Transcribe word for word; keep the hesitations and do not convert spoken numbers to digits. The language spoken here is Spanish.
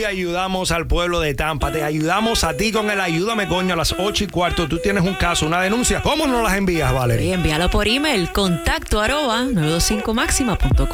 ayudamos al pueblo de Tampa. Te ayudamos a ti con el Ayúdame Coño a las ocho y cuarto. Tú tienes un caso, una denuncia. ¿Cómo nos las envías, Valerie? Sí, envíalo por email, contacto arroba nueve dos cinco máxima punto com.